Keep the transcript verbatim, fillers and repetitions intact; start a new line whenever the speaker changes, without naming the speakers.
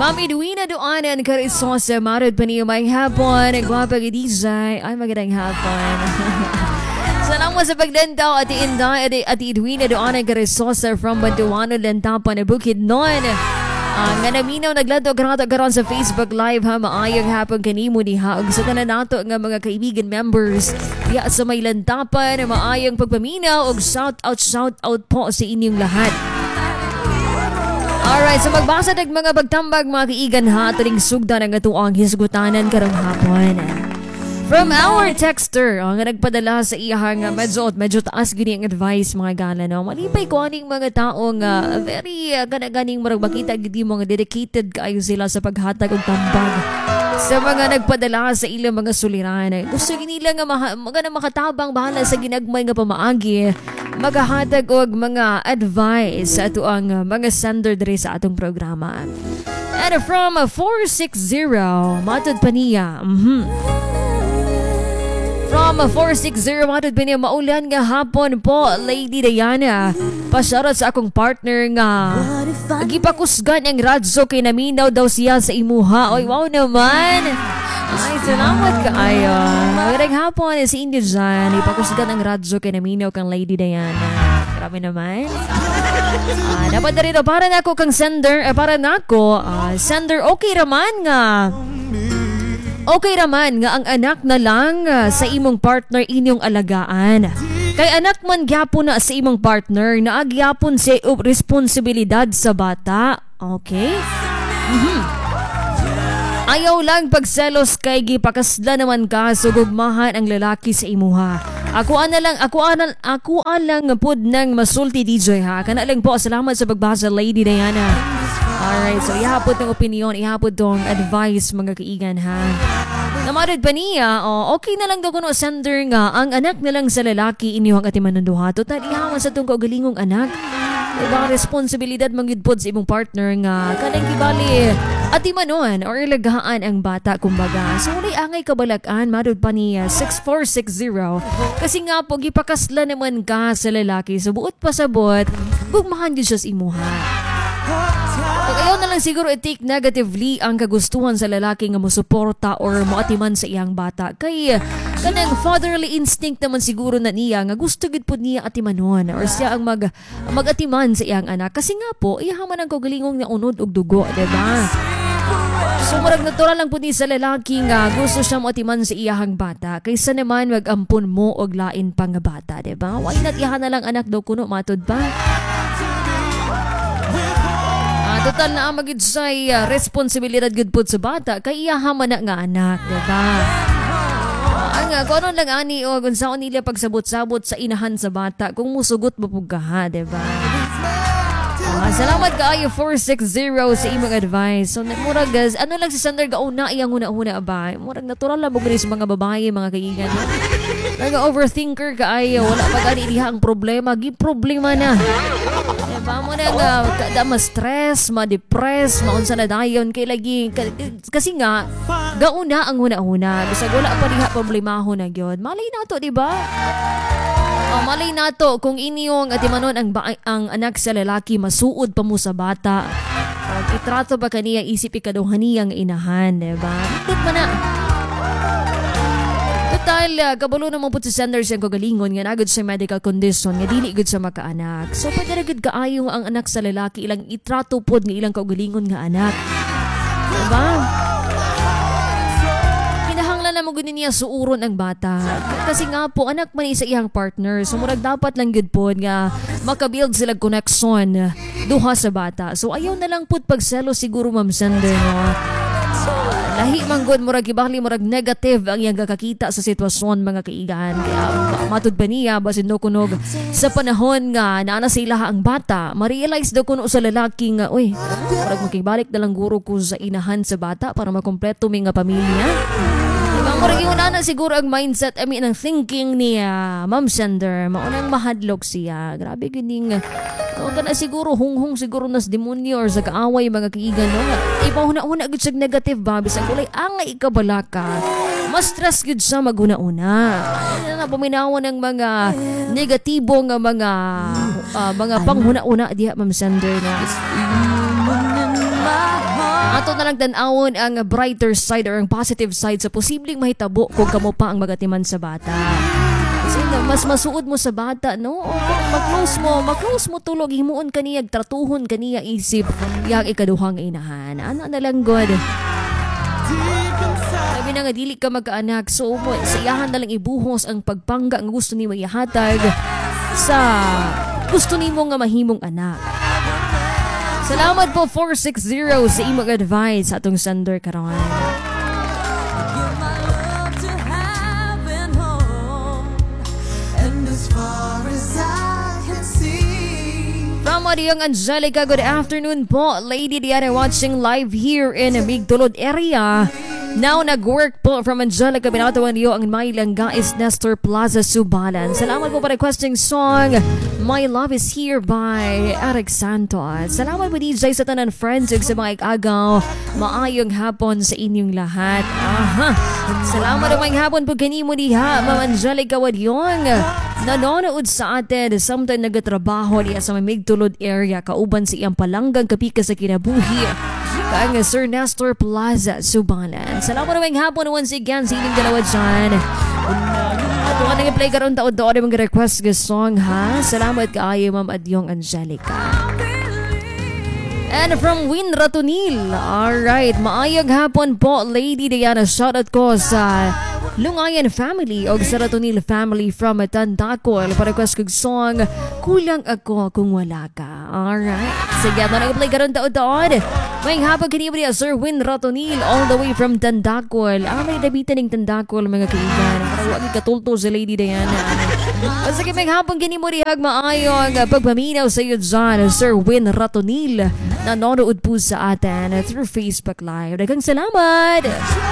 Ma'am Edwina Duanan Carisosa, marad pa niyo may hapon. Gwapa gidizay. Ay, magandang hapon. Salamat sa paglantaw, Ate Inday, Ate, Ate Edwina Duanan Carisosa from Banduano, Lantapan, Bukidnon. Uh, nga naminaw naglantaw karato karon sa Facebook Live ha. Maayong hapon kanimo diha. Ug sa tanan nato nga mga kaibigan members diha sa may Lantapan, maayong pagpaminaw ug shout out shout out po sa inyong lahat. Alright, so magbasa ng mga pagtambag mga kaigan ha, tuling sugda ng atuang hisgutanan karong hapon. From our texter, ang oh, nagpadala sa iyahang medyo medyo taas gini ang advice mga gala no. Malipay ko aning mga taong uh, very uh, ganaganing marag makita gidi mga dedicated kayo sila sa paghatag og tambag sa mga nagpadala sa ilang mga suliran. Gusto nila nga maha, mga na makatabang bahala sa ginagmay nga pamaagi, magahatag og mga advice sa ato ang uh, mga sender diri sa atong programa. And from uh, four sixty, matod pa niya. Mhm. From four sixty, matod pa niya, maulan nga hapon po, Lady Diana. Pasyarat sa akong partner nga gipakusgan ang radyo kay naminaw daw siya sa imuha. Oy, wow naman. Ay, salamat ka ayo. Magandang hapon si India dyan. Ipakusgan ang radyo kay naminaw kang Lady Diana. Grabe naman. Ah, dapat na rito para na ako kang sender, eh, para na ako, ah, sender, okay raman nga. Okay raman nga ang anak na lang uh, sa imong partner inyong alagaan. Kay anak man gyapon na sa imong partner na agyapon sa responsibilidad sa bata. Okay? Mm-hmm. Ayaw lang pagselos kay gipakasla naman ka sugugmahan ang lalaki sa imuha. Ako ana lang, ako ana, ako lang pud nang masulti D J ha. Kana lang po, salamat sa pagbasa Lady Diana. Alright, so ihapod ng opinion, ihapod tong advice mga kaigan ha. Namarad pa niya, oh, okay na lang daw kuno sender nga, ang anak na lang sa lalaki inyong atiman ng duha. Total, ihaman sa itong kaugalingong anak. Diba, responsibilidad mangyudpod sa imong partner nga, kanang kibali, atimanon or ilagahaan ang bata kumbaga. So, walay angay kabalakan, marad pa niya, six four six zero. Kasi nga po, gipakasla naman ka sa lalaki, so buot pasabot, bugmahan din siya sa imuha. Pag ayaw na lang siguro i-take negatively ang kagustuhan sa lalaki nga musuporta or moatiman sa iyang bata. Kay kanang fatherly instinct naman siguro na niya nga gusto gid pud niya atimanon or siya ang mag magatiman sa iyang anak. Kasi nga po, iyaman ang kaugalingong nga unod og dugo, diba? So murag natural lang pud ni sa lalaki nga gusto siya moatiman sa iyahang bata. Kaysa naman mag-ampon mo og lain pang bata, diba? Why not iyahan na lang anak daw kuno matod ba? Total na amagid say uh, responsibilidad gud pud sa bata kay iyahaman na nga anak, diba? Uh, ang uh, kung ano lang ani o kung saan nila pagsabot-sabot sa inahan sa bata kung musugot mo pug ka, diba? Uh, salamat kaayo four sixty sa imong advice. So murag guys, ano lang si Sander gauna iyang una-una ba? Murag natural lang mo sa mga babae, mga kaibigan. Nga overthinker kaayo, wala pa gani diha ang problema, gi problema na. Diba mo na nga, kada ma-stress, ma-depress, maunsa na dayon kay lagi, kasi nga, gauna ang una-una. Bisag wala pa diha problemahon na gyud. Malay nato, diba? Oh, malay nato kung inyong atimanon ang, ba- ang anak sa lalaki masuod pa mo sa bata. O, itrato ba kaniya isip ikaduhan niyang inahan, diba? Dito pa na. Total, uh, kabalo naman po si Sanders yung kagalingon nga nagod sa medical condition nga dili gud sa makaanak. So pwede na gud kaayo ang anak sa lalaki ilang itrato pod nga ilang kagalingon nga anak. Diba? Kinahanglan na mo gud niya suuron ang bata. Kasi nga po anak man sa iyang partner. So murag dapat lang gud pod nga makabuild sila connection duha sa bata. So ayaw na lang pod pagselo siguro Ma'am Sander no. So, lahi manggod murag ibali murag negative ang iyang kakakita sa sitwasyon mga kaigan. Kaya matud pa niya basin do kunog sa panahon nga naana sa ilaha ang bata, ma-realize daw kuno sa lalaki nga uy, murag makibalik na lang guro ko sa inahan sa bata para makompleto mi nga pamilya. Diba murag yung na siguro ang mindset, I mean ang thinking niya Ma'am Sander, maunang mahadlok siya. Grabe gining huwag ka na siguro hunghong siguro nas demonyo or sa kaaway mga kaigan no? Ipahuna-una gud sa negative ba bisag ulay angay ikabalaka mas stress gud sa maguna-una na paminawan ng mga negatibo nga mga uh, mga panghuna-una diha Ma'am Sander na ato na na lang tanawon ang brighter side or ang positive side sa posibleng mahitabo kung kamo pa ang magatiman sa bata. Kasi mas masuod mo sa bata, no? O kung mag-close mo, mag-close mo tulog, himuon kaniyag, tratuhon kaniya isip, yang ikaduhang inahan. Ano na lang, God? Sabi na nga, dili ka magkaanak, so sa iyahan na lang ibuhos ang pagpangga ang gusto ni ihatag sa gusto ni mo nga mahimong anak. Salamat po four six zero sa imong advice sa atong sender karon. From Adiyang Angelica, good afternoon po. Lady Diana watching live here in Migdolod area. Now nag-work po from Angelica. Binatawan niyo ang My Langga is Nestor Plaza Subalan. Salamat po pa requesting song My Love is Here by Eric Santos. Salamat po D J sa tanan friends ug sa mga ikagaw. Maayong hapon sa inyong lahat. Aha. Salamat ang hapon po kanimo diha, Ma'am Angelica Wadyong. Nanonood sa atin samtang nagatrabaho niya sa Migdolod area kauban sa iyang palanggang kapika sa kinabuhi. Kang Sir Nestor Plaza Subalan. Salamat naman hapon once again sa inyong dalawa dyan. At kung anong i-play karoon taon-taon yung request ng song ha. Salamat kaayo Ma'am Adyong Angelica. And from Win Ratunil. Alright, maayag hapon po Lady Diana. Shoutout ko sa Lungayan family o sa Ratunil family from Tandakol. Pa-request kong song Kulang Ako Kung Wala Ka. Alright, sige at nag-play karoon taon-taon. May hapon kanina niya Sir Win Ratunil all the way from Tandakol. Ah, may dabitan ng Tandakol mga kaigan. Para wag ikatulto sa Lady Diana. Sige, may hapon kanina mo niya maayong pagpaminaw sa iyo dyan Sir Win Ratunil. Nanonood po sa atin through Facebook Live. Daghang salamat!